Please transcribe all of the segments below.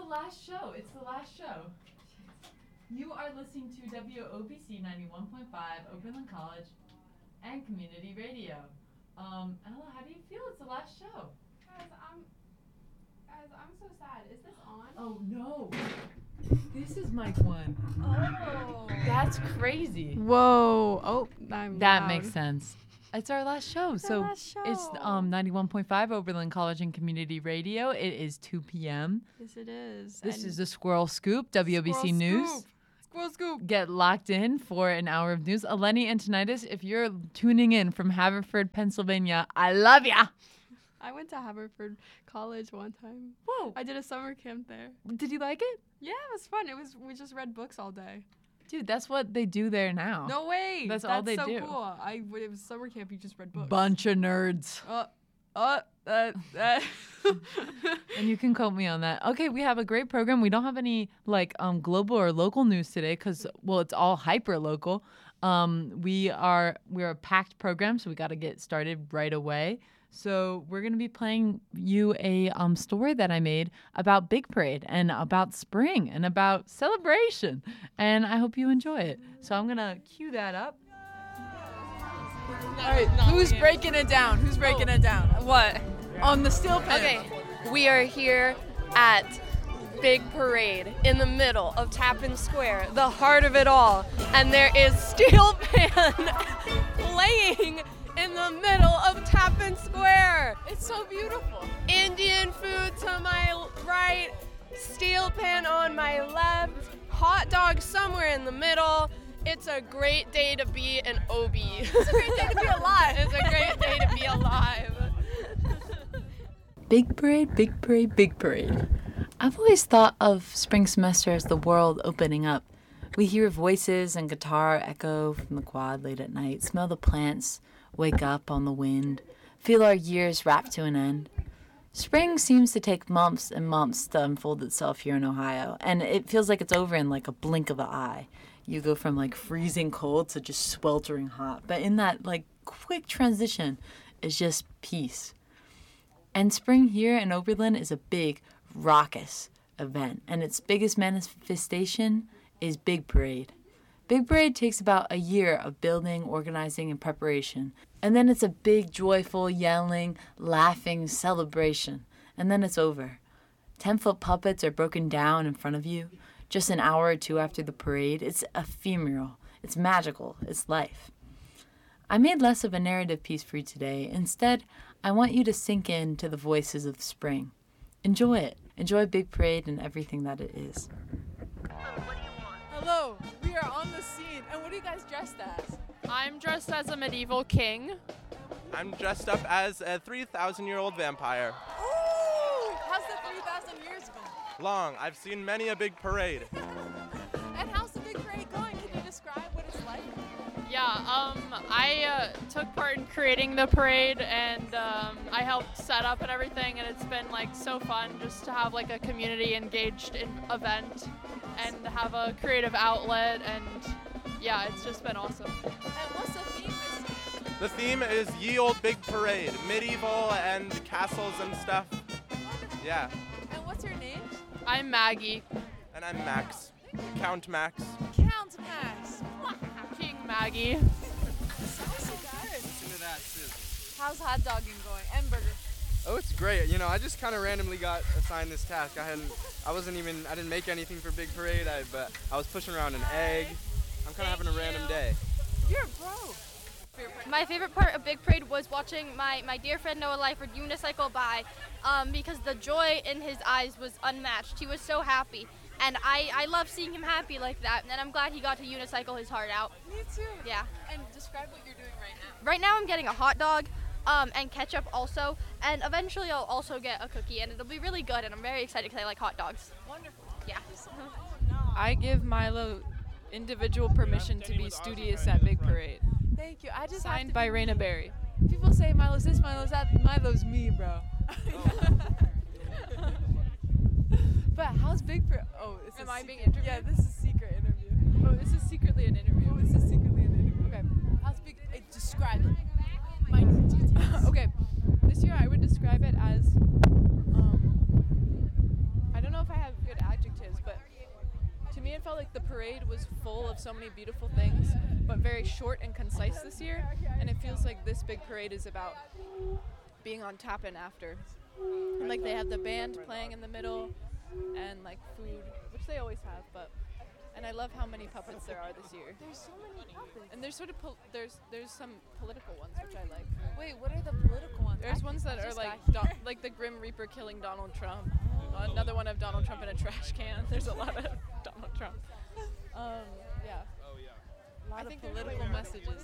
last show. It's the last show. You are listening to WOBC 91.5, Oberlin College, and Community Radio. Ella, how do you feel? It's the last show. Guys, I'm so sad. Is this on? Oh, no. This is mic 1. Oh. That's crazy. Whoa. Oh, I'm That loud. makes sense. It's our last show. It's so our last show. It's 91.5 Oberlin College and Community Radio. It is 2 p.m. Yes, it is. This is the Squirrel Scoop, WOBC News. Squirrel Scoop. Get locked in for an hour of news. Eleni Antonitis, if you're tuning in from Haverford, Pennsylvania, I love ya. I went to Haverford College one time. Whoa. I did a summer camp there. Did you like it? Yeah, it was fun. We just read books all day. Dude, that's what they do there now. No way. That's all they so do. Cool. It was summer camp. You just read books. Bunch of nerds. And you can quote me on that. Okay, we have a great program. We don't have any global or local news today because, well, it's all hyper local. We're a packed program, so we got to get started right away. So we're going to be playing you a story that I made about Big Parade and about spring and about celebration. And I hope you enjoy it. So I'm going to cue that up. All right, who's breaking it down? Who's breaking it down? What? On the steel pen. Okay, we are here at Big Parade in the middle of Tappan Square, the heart of it all. And there is Steel Pan playing in the middle of Tappan Square. It's so beautiful. Indian food to my right, Steel Pan on my left, hot dog somewhere in the middle. It's a great day to be an OB. It's a great day to be alive. It's a great day to be alive. Big Parade, Big Parade, Big Parade. I've always thought of spring semester as the world opening up. We hear voices and guitar echo from the quad late at night, smell the plants, wake up on the wind, feel our years wrap to an end. Spring seems to take months and months to unfold itself here in Ohio, and it feels like it's over in like a blink of an eye. You go from like freezing cold to just sweltering hot, but in that like quick transition is just peace. And spring here in Oberlin is a big, raucous event, and its biggest manifestation is Big Parade. Big Parade takes about a year of building, organizing, and preparation, and then it's a big, joyful, yelling, laughing celebration, and then it's over. 10-foot puppets are broken down in front of you. Just an hour or two after the parade, it's ephemeral, it's magical, it's life. I made less of a narrative piece for you today. Instead, I want you to sink into the voices of spring. Enjoy it. Enjoy Big Parade and everything that it is. Hello, we are on the scene. And what are you guys dressed as? I'm dressed as a medieval king. I'm dressed up as a 3,000-year-old vampire. Ooh! How's the 3,000 years been? Long. I've seen many a big parade. And how's the Big Parade going? Can you describe what it's like? Yeah, I took part in creating the parade, and I helped set up and everything, and it's been like so fun just to have like a community engaged event and have a creative outlet, and yeah, it's just been awesome. And what's the theme this year? The theme is Ye Olde Big Parade, medieval and castles and stuff. Yeah. And what's your name? I'm Maggie. And I'm Max. Count Max. Count Max. King Maggie. How's hot dogging going? And burger. Oh, it's great. You know, I just kind of randomly got assigned this task. I didn't make anything for Big Parade, but I was pushing around an egg. I'm kind of having a random day. You're a bro. My favorite part of Big Parade was watching my dear friend Noah Lyford unicycle by, because the joy in his eyes was unmatched. He was so happy, and I love seeing him happy like that, and I'm glad he got to unicycle his heart out. Me too. Yeah. And describe what you're doing right now. Right now I'm getting a hot dog, and ketchup also, and eventually I'll also get a cookie, and it'll be really good, and I'm very excited because I like hot dogs. Wonderful. Yeah. I give Milo individual permission to be studious at Big Parade. Thank you. I just Signed by Raina Berry. People say Milo's this, Milo's that. Milo's me, bro. But how's Big Parade? Oh, Am I being interviewed? Yeah, this is secret interview. Oh, this is secretly an interview. Oh, this is secretly an interview. Okay. How's Big? Describe it. Minute details. Okay. This year I would describe it as I don't know if I have good adjectives, but to me it felt like the parade was full of so many beautiful things, but very short and concise this year, and it feels like this big parade is about being on tap-in after. And like they have the band playing in the middle and like food, which they always have, and I love how many puppets there are this year. There's so many puppets. And there's sort of there's some political ones which I like. Wait, what are the political ones? There's ones that are like like the Grim Reaper killing Donald Trump. Another one of Donald Trump in a trash can. There's a lot of Donald Trump. Yeah. I think political messages.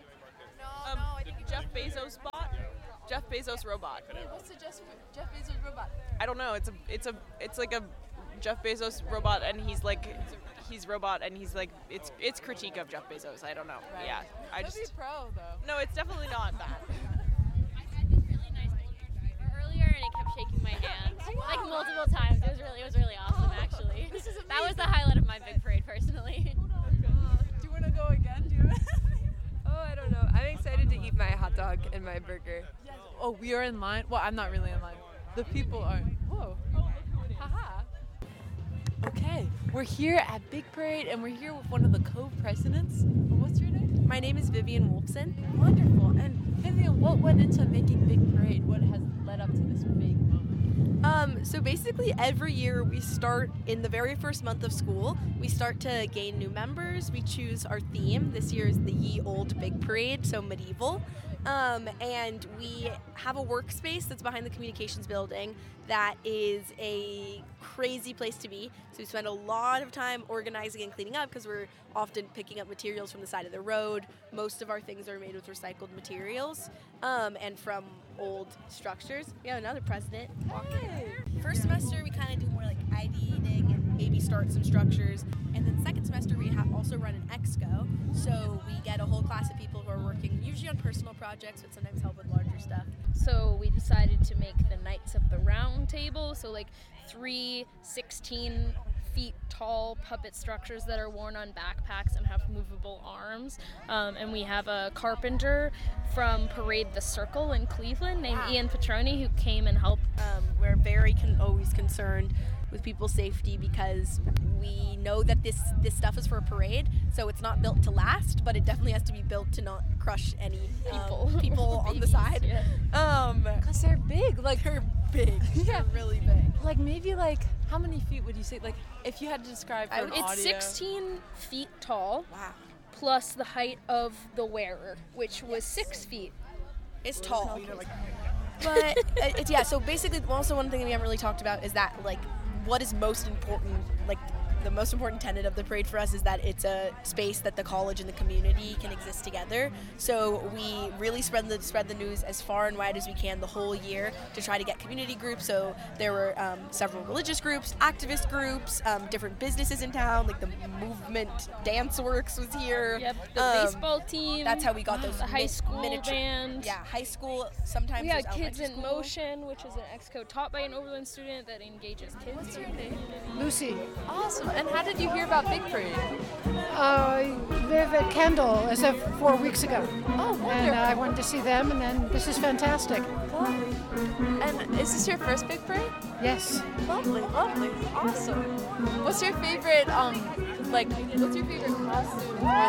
Jeff Bezos bot. Jeff Bezos robot. Wait, what's the Jeff Bezos robot? I don't know. It's like a Jeff Bezos robot, and he's robot, and he's like it's critique of Jeff Bezos. I don't know. Right. Yeah. I Could just be pro though. no. It's definitely not that. I had this really nice driver earlier, and he kept shaking my hand like multiple times. It was really awesome, actually. That was the highlight of my big parade, personally. Do you want to go again? Oh, I don't know. I'm excited to eat my hot dog and my burger. Oh, we are in line. Well, I'm not really in line. The people are. Whoa. Haha. Okay, we're here at Big Parade, and we're here with one of the co-presidents. What's your name? My name is Vivian Wolfson. Wonderful. And Vivian, what went into making Big Parade? What has led up to this big moment? So basically every year we start in the very first month of school. We start to gain new members. We choose our theme. This year is the Ye Old Big Parade, so medieval. And we have a workspace that's behind the communications building that is a crazy place to be. So we spend a lot of time organizing and cleaning up because we're often picking up materials from the side of the road. Most of our things are made with recycled materials and from old structures. We have another president walking. First semester we kind of do more like ideating and maybe start some structures. And then second semester we also run an exco. So we get a whole class of people who are working usually on personal projects, but sometimes help with larger stuff. So we decided to make the Knights of the Round Table, so like 3 16 feet tall puppet structures that are worn on backpacks and have movable arms. And we have a carpenter from Parade the Circle in Cleveland named Ian Petroni who came and helped. We're very always concerned with people's safety because we know that this stuff is for a parade, so it's not built to last, but it definitely has to be built to not crush any people on the side. Because they're big. Like, they're big. Yeah. They're really big. Like, maybe, like, how many feet would you say? Like, if you had to describe for an audio. It's 16 feet tall. Wow. Plus the height of the wearer, which was 6 feet. It's tall. But, so basically, also one thing that we haven't really talked about is that, like, what is most important, like, the most important tenet of the parade for us is that it's a space that the college and the community can exist together. So we really spread the news as far and wide as we can the whole year to try to get community groups. So there were several religious groups, activist groups, different businesses in town, like the movement Dance Works was here. Yep, the baseball team. That's how we got those. The high school band. Yeah, high school. Sometimes we had Kids in Motion, which is an exco taught by an Overland student that engages kids. What's your name? Lucy. Awesome. And how did you hear about Big Parade? I live at Kendall as of 4 weeks ago. Oh, wonderful. And I wanted to see them, and then this is fantastic. Lovely. And is this your first Big Parade? Yes. Lovely, lovely, awesome. What's your favorite, what's your favorite costume or,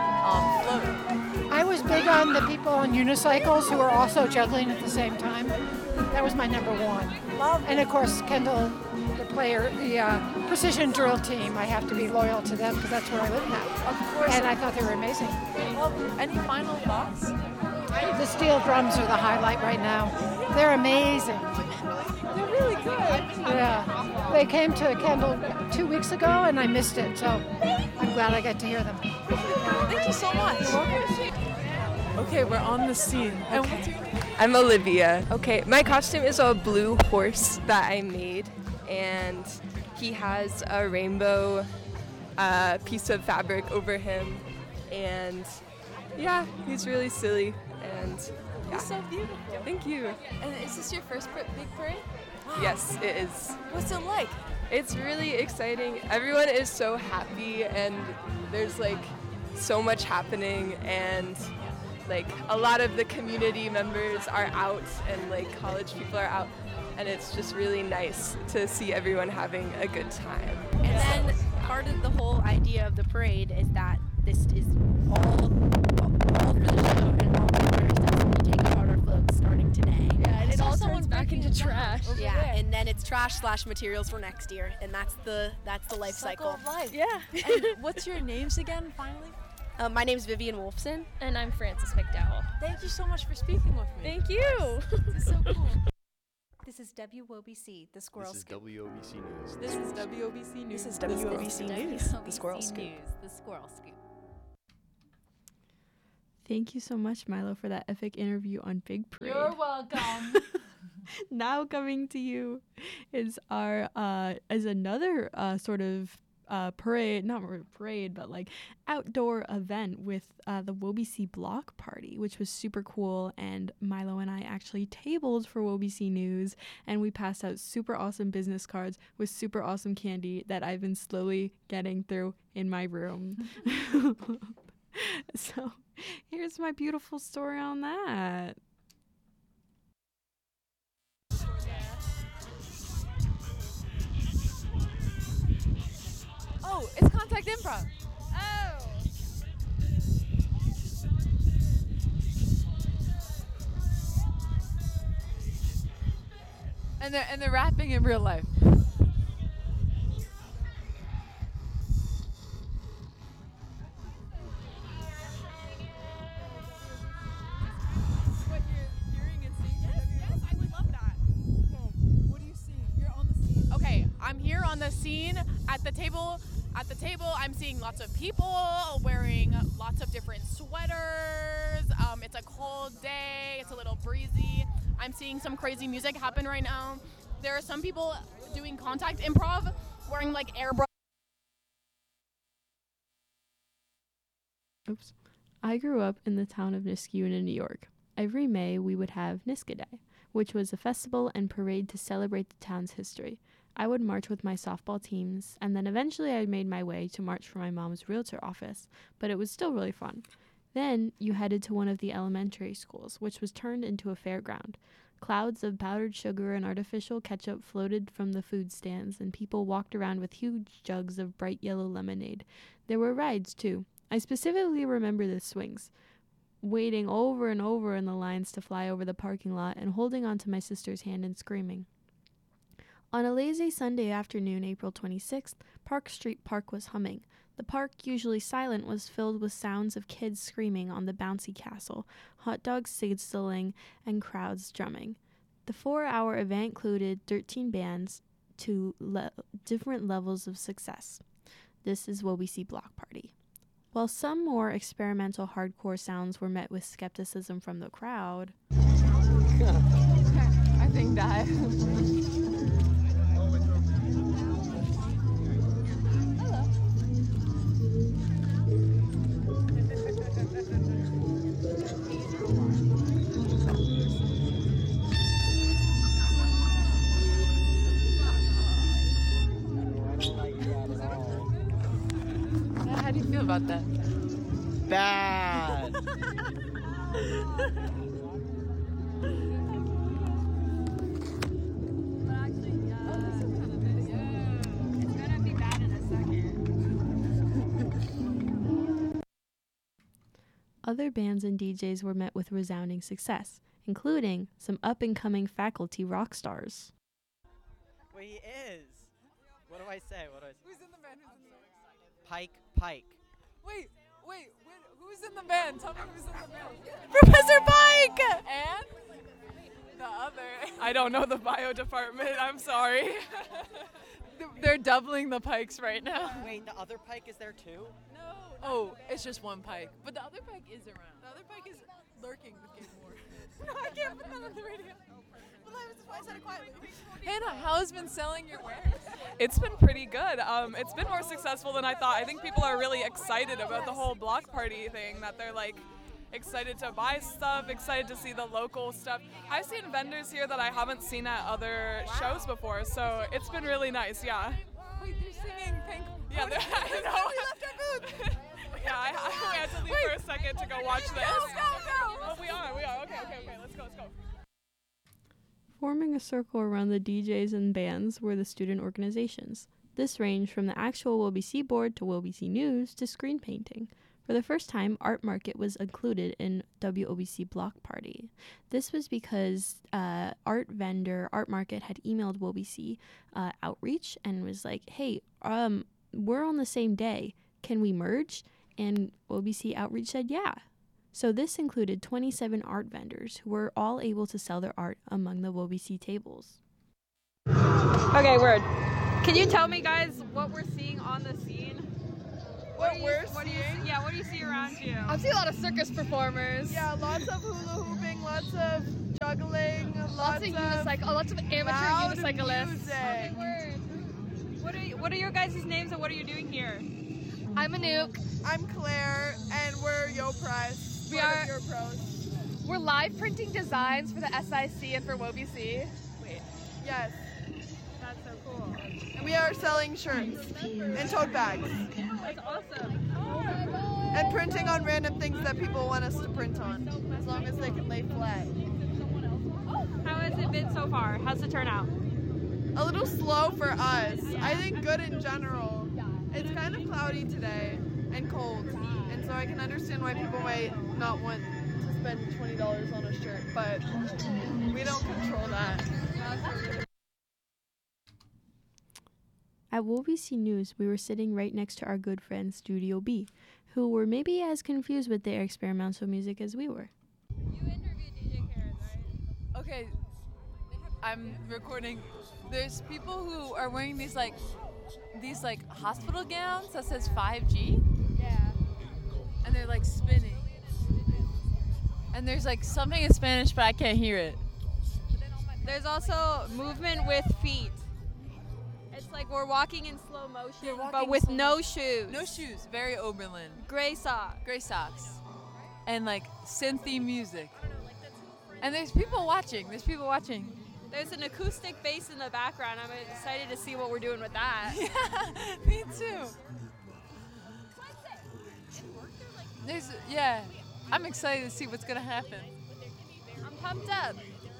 float? I was big on the people on unicycles who are also juggling at the same time. That was my number one. And of course, Kendall, the precision drill team, I have to be loyal to them because that's where I live now. Of course. And I thought they were amazing. Any final thoughts? The steel drums are the highlight right now. They're amazing. They're really good. Yeah. They came to Kendall 2 weeks ago and I missed it, so I'm glad I got to hear them. Thank you so much. Okay, we're on the scene. And what's your name? I'm Olivia. Okay, my costume is a blue horse that I made, and he has a rainbow piece of fabric over him, and yeah, he's really silly, and yeah. He's so beautiful. Thank you. And is this your first Big Parade? Yes, it is. What's it like? It's really exciting. Everyone is so happy, and there's like so much happening, and like a lot of the community members are out and like college people are out, and it's just really nice to see everyone having a good time. And then part of the whole idea of the parade is that this is all for the show and all for ourselves. We take apart our floats starting today. Yeah, and it all turns back into trash. Yeah, and then it's trash/materials for next year, and that's the life cycle. Of life. Yeah. And what's your names again, finally? My name's Vivian Wolfson. And I'm Frances McDowell. Thank you so much for speaking with me. Thank you. This is so cool. This is WOBC, the Squirrel This is Scoop. WOBC News. This is WOBC News. This is WOBC News, the Squirrel Scoop. News, the Squirrel Scoop. Thank you so much, Milo, for that epic interview on Big Parade. You're welcome. Now coming to you is our another sort of parade, not really parade, but like outdoor event with the WOBC block party, which was super cool. And Milo and I actually tabled for WOBC News, and we passed out super awesome business cards with super awesome candy that I've been slowly getting through in my room. So here's my beautiful story on that. Oh, it's Contact Improv. Oh. And they're rapping in real life. What you're hearing and seeing? Yes, I would love that. Okay. What are you seeing? You're on the scene. Okay, I'm here on the scene at the table. At the table, I'm seeing lots of people wearing lots of different sweaters. It's a cold day. It's a little breezy. I'm seeing some crazy music happen right now. There are some people doing contact improv, wearing like airbrush. Oops. I grew up in the town of Niskayuna, New York. Every May, we would have Niska Day, which was a festival and parade to celebrate the town's history. I would march with my softball teams, and then eventually I made my way to march for my mom's realtor office, but it was still really fun. Then you headed to one of the elementary schools, which was turned into a fairground. Clouds of powdered sugar and artificial ketchup floated from the food stands, and people walked around with huge jugs of bright yellow lemonade. There were rides, too. I specifically remember the swings, waiting over and over in the lines to fly over the parking lot and holding onto my sister's hand and screaming. On a lazy Sunday afternoon, April 26th, Park Street Park was humming. The park, usually silent, was filled with sounds of kids screaming on the bouncy castle, hot dogs sizzling, and crowds drumming. The 4-hour event included 13 bands to different levels of success. This is WOBC Block Party. While some more experimental hardcore sounds were met with skepticism from the crowd. I think that. How do you feel about that? Bad. Other bands and DJs were met with resounding success, including some up-and-coming faculty rock stars. Well, he is. What do I say? Who's in the band? Pike. Wait, who's in the band? Tell me who's in the band. Professor Pike! And the other. I don't know the bio department. I'm sorry. They're doubling the Pikes right now. Wait, the other Pike is there too? No. Oh, it's just one Pike. But the other Pike is around. The other Pike is lurking with Gabe Moore. No, I can't put that on the radio. Well, I said it quietly. Hannah, how has been selling your wares? It's been pretty good. It's been more successful than I thought. I think people are really excited about the whole block party thing, that they're like excited to buy stuff, excited to see the local stuff. I've seen vendors here that I haven't seen at other shows before, so it's been really nice, yeah. Wait, they're singing Pink. Yeah, I know. We left our booth. Yeah, I had to leave for a second to go watch this. Go. Oh, we are. Okay, let's go. forming a circle around the DJs and bands were the student organizations. This ranged from the actual WOBC board to WOBC News to screen painting. For the first time, Art Market was included in WOBC Block Party. This was because art vendor Art Market had emailed WOBC Outreach and was like, hey, we're on the same day. Can we merge? And WOBC Outreach said, yeah. So this included 27 art vendors who were all able to sell their art among the WOBC tables. Okay, word. Can you tell me, guys, what we're seeing on the scene? What do you see around you? I see a lot of circus performers. Yeah, lots of hula hooping, lots of juggling, lots of amateur unicyclists. Music. What are your guys' names and what are you doing here? I'm Anouk. I'm Claire, and we're Yo Press. Your Pros. We're live printing designs for the SIC and for WOBC. Yes. That's so cool. And we are selling shirts and tote bags. That's awesome. And printing on random things that people want us to print on, as long as they can lay flat. How has it been so far? How's the turnout? A little slow for us. I think good in general. It's kind of cloudy today and cold, and so I can understand why people might not want to spend $20 on a shirt, but we don't control that. At WOBC News, we were sitting right next to our good friend Studio B, who were maybe as confused with their experimental music as we were. You interviewed DJ Karen, right? Okay, I'm recording. There's people who are wearing these hospital gowns that says 5G. Yeah. And they're like spinning. And there's like something in Spanish, but I can't hear it. There's also movement with feet. It's like we're walking in slow motion, but with no shoes. No shoes. Very Oberlin. Gray socks. Gray socks. And like synthy music. And there's people watching. There's an acoustic bass in the background. I'm excited to see what we're doing with that. Yeah, me too. I'm excited to see what's gonna happen. I'm pumped up.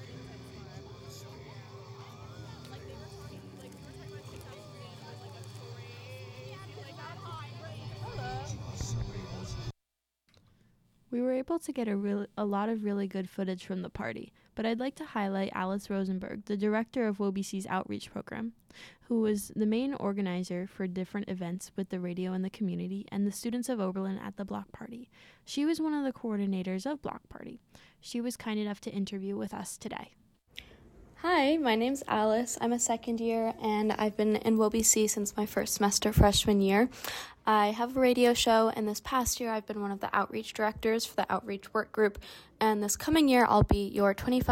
We were able to get a lot of really good footage from the party, but I'd like to highlight Alice Rosenberg, the director of WOBC's outreach program, who was the main organizer for different events with the radio and the community and the students of Oberlin at the Block Party. She was one of the coordinators of Block Party. She was kind enough to interview with us today. Hi, my name's Alice. I'm a second year, and I've been in WOBC since my first semester freshman year. I have a radio show, and this past year I've been one of the outreach directors for the outreach work group, and this coming year I'll be your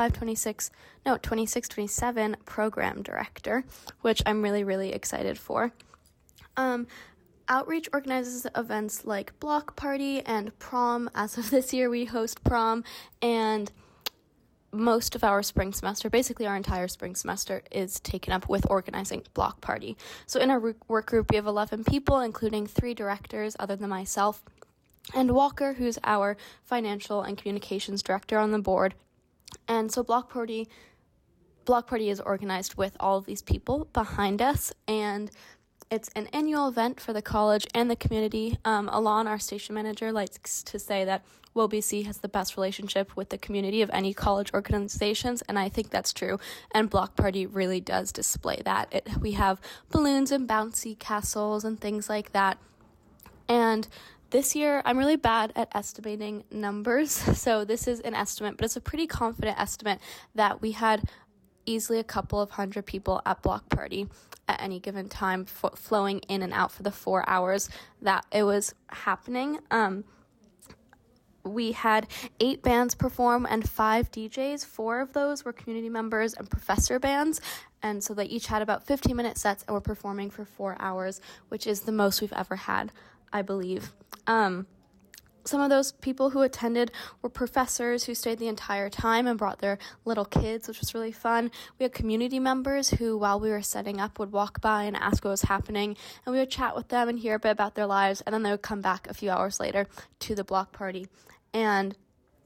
26-27 program director, which I'm really, really excited for. Outreach organizes events like Block Party and prom. As of this year, we host prom, and most of our spring semester, basically our entire spring semester, is taken up with organizing Block Party. So in our work group, we have 11 people, including 3 directors other than myself, and Walker, who's our financial and communications director on the board. And so Block Party is organized with all of these people behind us, and it's an annual event for the college and the community. Alon, our station manager, likes to say that WOBC has the best relationship with the community of any college organizations, and I think that's true, and Block Party really does display that. We have balloons and bouncy castles and things like that, and this year I'm really bad at estimating numbers, so this is an estimate, but it's a pretty confident estimate that we had easily a couple of hundred people at Block Party at any given time, flowing in and out for the 4 hours that it was happening. We had 8 bands perform and 5 DJs. 4 of those were community members and professor bands, and so they each had about 15-minute sets and were performing for 4 hours, which is the most we've ever had, I believe. Some of those people who attended were professors who stayed the entire time and brought their little kids, which was really fun. We had community members who, while we were setting up, would walk by and ask what was happening, and we would chat with them and hear a bit about their lives, and then they would come back a few hours later to the Block Party. And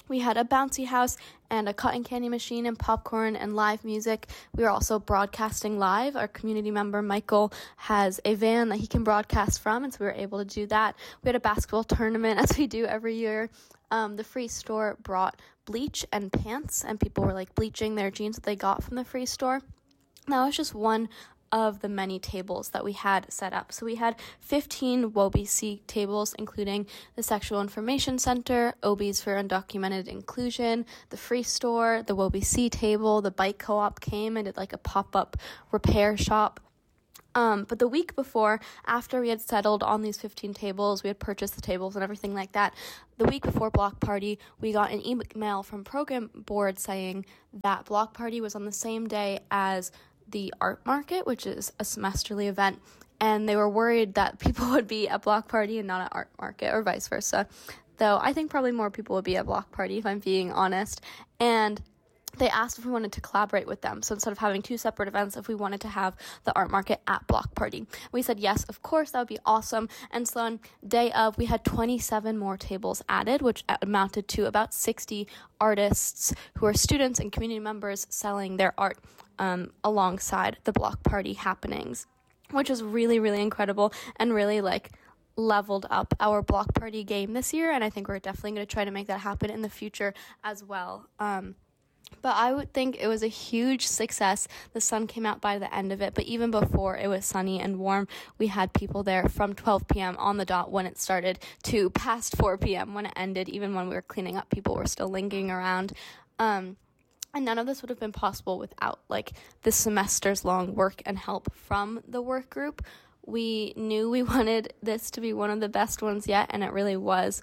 We had a bouncy house and a cotton candy machine and popcorn and live music. We were also broadcasting live. Our community member, Michael, has a van that he can broadcast from, and so we were able to do that. We had a basketball tournament, as we do every year. The free store brought bleach and pants, and people were, bleaching their jeans that they got from the free store. That was just one of the many tables that we had set up. So we had 15 WOBC tables, including the Sexual Information Center, OBs for Undocumented Inclusion, the Free Store, the WOBC table, the bike co-op came and did a pop-up repair shop. But the week before, after we had settled on these 15 tables, we had purchased the tables and everything like that, the week before Block Party, we got an email from Program Board saying that Block Party was on the same day as the art market, which is a semesterly event, and they were worried that people would be at Block Party and not at art market, or vice versa, though I think probably more people would be at Block Party, if I'm being honest. And they asked if we wanted to collaborate with them, so instead of having two separate events, if we wanted to have the art market at Block Party. We said yes, of course, that would be awesome. And so on day of, we had 27 more tables added, which amounted to about 60 artists who are students and community members selling their art alongside the Block Party happenings, which is really, really incredible and really leveled up our Block Party game this year. And I think we're definitely going to try to make that happen in the future as well. But I would think it was a huge success. The sun came out by the end of it, but even before it was sunny and warm, we had people there from 12 p.m. on the dot when it started to past 4 p.m. when it ended. Even when we were cleaning up, people were still lingering around. And none of this would have been possible without the semester's long work and help from the work group. We knew we wanted this to be one of the best ones yet, and it really was.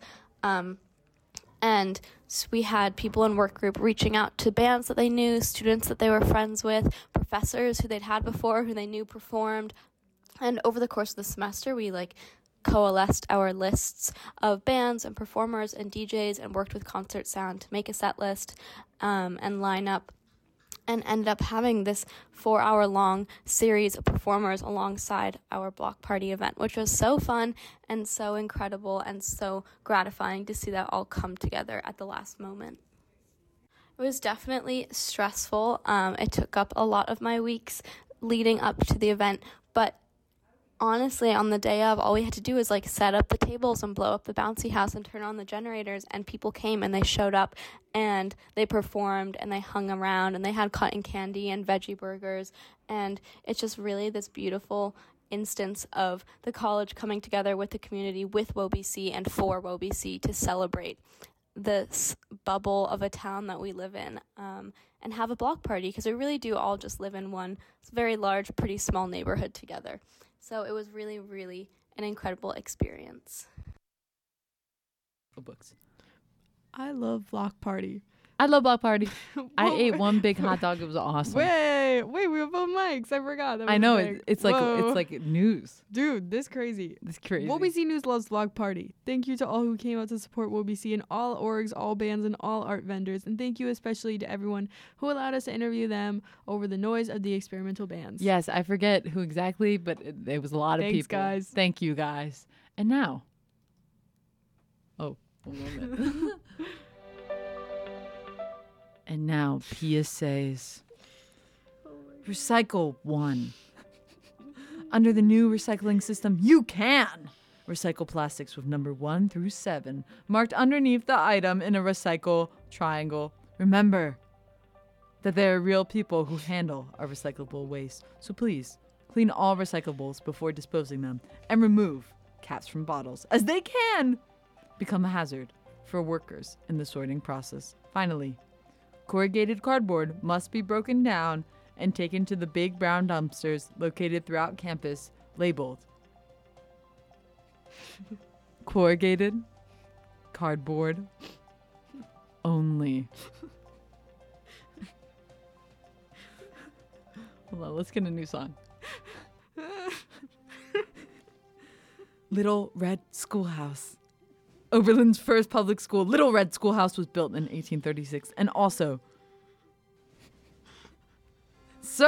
And so we had people in work group reaching out to bands that they knew, students that they were friends with, professors who they'd had before, who they knew performed. And over the course of the semester, we coalesced our lists of bands and performers and DJs and worked with Concert Sound to make a set list and line up, and ended up having this 4-hour-long series of performers alongside our Block Party event, which was so fun and so incredible and so gratifying to see that all come together at the last moment. It was definitely stressful. It took up a lot of my weeks leading up to the event, but honestly, on the day of, all we had to do was set up the tables and blow up the bouncy house and turn on the generators, and people came and they showed up and they performed and they hung around and they had cotton candy and veggie burgers, and it's just really this beautiful instance of the college coming together with the community, with WOBC and for WOBC, to celebrate this bubble of a town that we live in, and have a block party, because we really do all just live in one very large, pretty small neighborhood together. So it was really, really an incredible experience. Books. I love Block Party. I love Block Party. I ate one big hot dog. It was awesome. Wait, we have both mics. I forgot. I know it's like news, dude. This crazy. WOBC News loves Block Party. Thank you to all who came out to support WOBC and all orgs, all bands, and all art vendors. And thank you especially to everyone who allowed us to interview them over the noise of the experimental bands. Yes, I forget who exactly, but it was a lot of people. Thanks, guys. Thank you, guys. And now, one moment. And now, PSAs. Recycle 1. Under the new recycling system, you can recycle plastics with number 1 through 7 marked underneath the item in a recycle triangle. Remember that there are real people who handle our recyclable waste. So please, clean all recyclables before disposing them and remove caps from bottles, as they can become a hazard for workers in the sorting process. Finally, corrugated cardboard must be broken down and taken to the big brown dumpsters located throughout campus, labeled corrugated cardboard only. Hold on, let's get a new song. Little Red Schoolhouse. Oberlin's first public school, Little Red Schoolhouse, was built in 1836 and also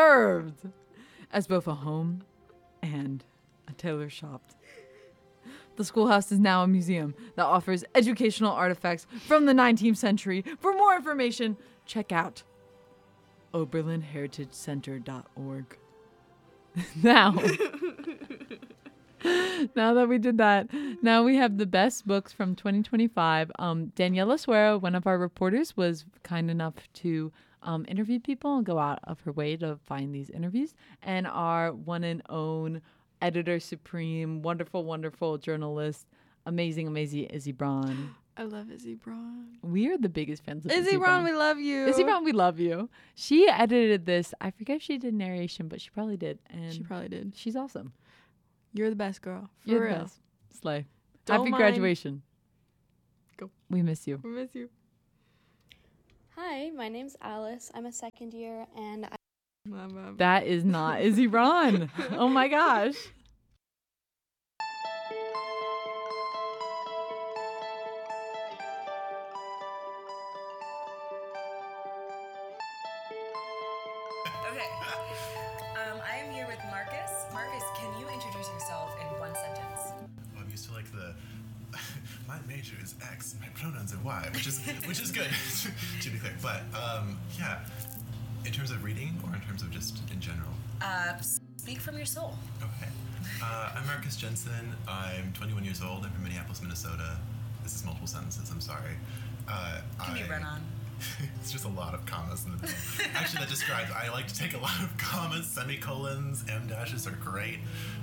served as both a home and a tailor shop. The schoolhouse is now a museum that offers educational artifacts from the 19th century. For more information, check out oberlinheritagecenter.org. Now that we did that, now we have the best books from 2025. Daniela Suero, one of our reporters, was kind enough to interview people and go out of her way to find these interviews. And our one and own editor supreme, wonderful journalist, amazing Izzy Braun. I love Izzy Braun. We are the biggest fans of Izzy Braun, we love you. Izzy Braun, we love you. She edited this. I forget if she did narration, but she probably did. And she probably did. She's awesome. You're the best, girl. For You're real. the best. Slay. Don't Happy mind. graduation. Go. We miss you. We miss you. Hi, my name's Alice. I'm a second year, and That is not Izzy Braun. Oh my gosh. Okay. I am here with Marcus. Marcus, can you introduce yourself in one sentence? Well, I'm used to like the my major is X, my pronouns are Y, which is good to be clear. But yeah, in terms of reading or in terms of just in general. Speak from your soul. Okay. I'm Marcus Jensen. I'm 21 years old. I'm from Minneapolis, Minnesota. This is multiple sentences. I'm sorry. Can you run on? It's just a lot of commas. Actually, that describes. I like to take a lot of commas, semicolons, M dashes are great.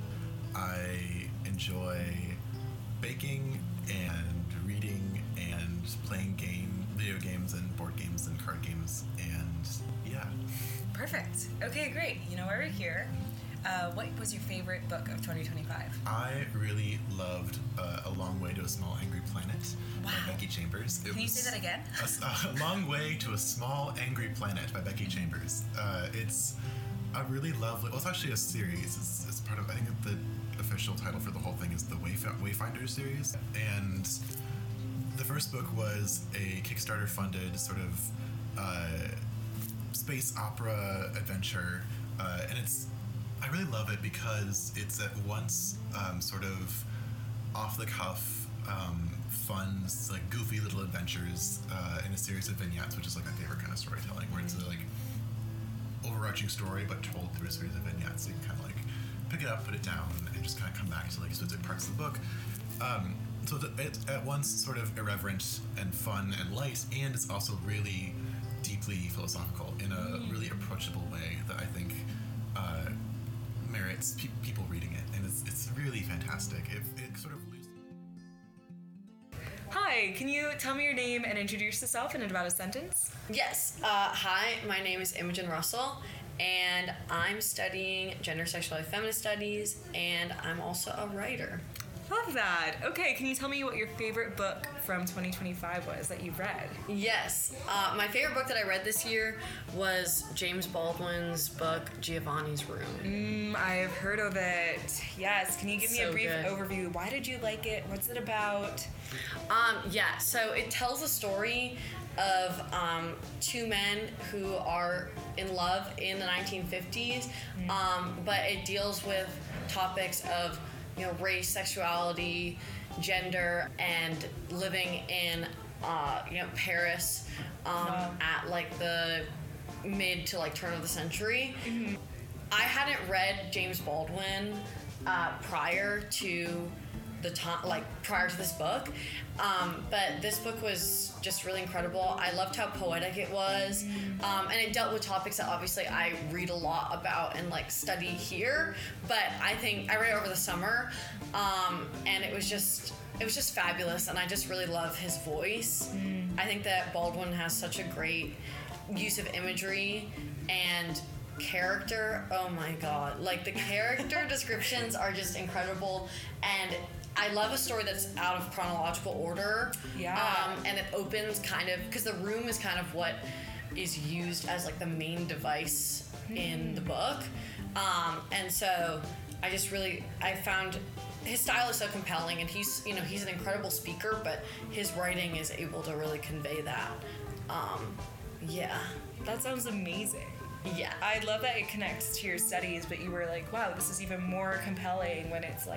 I enjoy baking and reading and playing video games and board games and card games, and yeah. Perfect. Okay, great. You know why we're here. What was your favorite book of 2025? I really loved A Long Way to a Small Angry Planet by Becky Chambers. Can you say that again? A Long Way to a Small Angry Planet by Becky Chambers. It's a really lovely, well, it's actually a series. It's part of, I think the official title for the whole thing is the Wayfinder series. And the first book was a Kickstarter funded sort of space opera adventure. And I really love it because it's at once sort of off the cuff, fun, like goofy little adventures in a series of vignettes, which is like my favorite kind of storytelling, where it's a like overarching story but told through a series of vignettes. So you can kind of like pick it up, put it down, and just kind of come back to like specific parts of the book. So it's at once sort of irreverent and fun and light, and it's also really deeply philosophical in a really approachable way that I think merits people reading it, and it's really fantastic. It sort of. Hi, can you tell me your name and introduce yourself in about a sentence? Yes. Hi, my name is Imogen Russell, and I'm studying gender, sexuality, feminist studies, and I'm also a writer. Love that. Okay, can you tell me what your favorite book from 2025 was that you've read? Yes. My favorite book that I read this year was James Baldwin's book, Giovanni's Room. I have heard of it. Yes. Can you give me a So brief good. overview? Why did you like it? What's it about? Yeah, so it tells a story of two men who are in love in the 1950s, but it deals with topics of race, sexuality, gender, and living in Paris at like the mid to like turn of the century. I hadn't read James Baldwin prior to the time, like prior to this book, but this book was just really incredible. I loved how poetic it was, and it dealt with topics that obviously I read a lot about and like study here, but I think I read it over the summer, and it was just fabulous, and I just really love his voice. I think that Baldwin has such a great use of imagery and character. Oh my god, like the character descriptions are just incredible, and I love a story that's out of chronological order. And it opens kind of, because the room is kind of what is used as like the main device in the book. And so I found his style is so compelling, and he's an incredible speaker, but his writing is able to really convey that. Yeah. That sounds amazing. Yeah. I love that it connects to your studies, but you were like, wow, this is even more compelling when it's like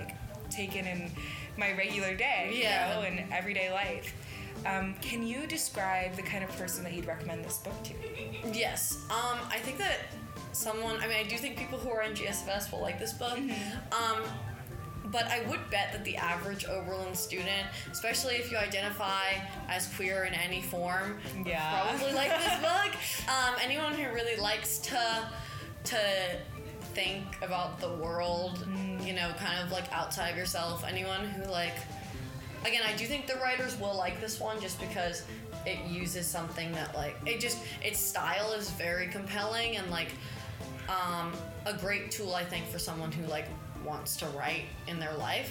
take in my regular day, you know, and everyday life. Can you describe the kind of person that you'd recommend this book to? Yes. I think that I do think people who are in GSFS will like this book. But I would bet that the average Oberlin student, especially if you identify as queer in any form, would probably like this book. Anyone who really likes to think about the world, you know, kind of like outside of yourself. Anyone who again, I do think the writers will like this one just because it uses something that its style is very compelling and a great tool, I think, for someone who wants to write in their life.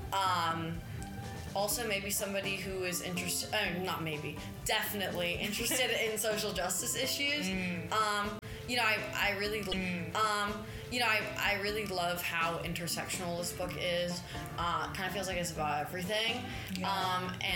Also, maybe somebody who is interested, definitely interested in social justice issues. I really love how intersectional this book is. Kind of feels like it's about everything. And